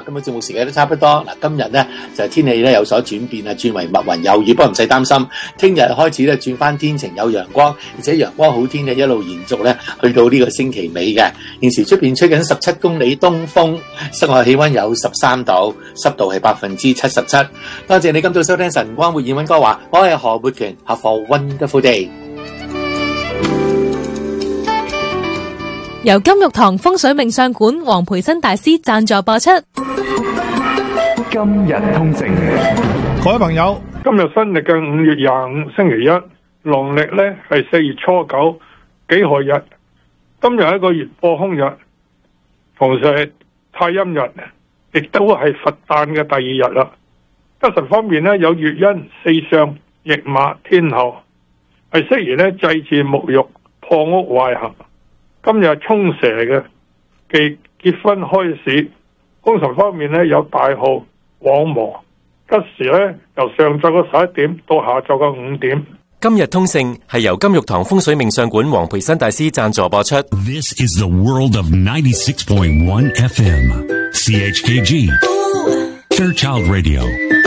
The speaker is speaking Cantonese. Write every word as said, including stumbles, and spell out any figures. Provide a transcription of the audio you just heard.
今日節目時間都差不多。嗱，今日咧就天氣咧有所轉變啊，轉為密雲有雨，不過唔使擔心。聽日開始咧轉翻天晴有陽光，而且陽光好天氣一路延續咧，去到呢個星期尾嘅。現時出邊吹緊十七公里東風，室外氣溫有十三度，濕度係百分之七十七。多謝你今早收聽晨光活現溫哥華，我係何活權，合夥 Wonderful Day。 由金玉堂風水命相館黃培新大師贊助播出。 今日通勝， 各位朋友， 今日新曆嘅五月廿五星期一，農曆咧係四月初九，己亥日。今日係一個月破空日，同時係太陰日，亦都係佛誕嘅第二日啦。吉神方面咧有月恩、四相、驛馬、天后，係適宜咧祭祀沐浴、破屋壞行。今日沖蛇嘅，忌結婚開市。功臣方面咧有大號、往磨，吉時咧由上晝嘅十一點到下晝嘅五點。 今日通勝係由金玉堂風水命相館黃培新大師贊助播出。 This is the world of ninety-six point one F M C H K G Fairchild Radio。